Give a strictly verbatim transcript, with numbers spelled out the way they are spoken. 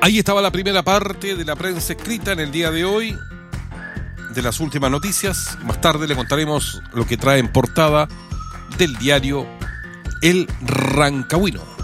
Ahí estaba la primera parte de la prensa escrita en el día de hoy, de las últimas noticias. Más tarde le contaremos lo que trae en portada del diario El Rancagüino.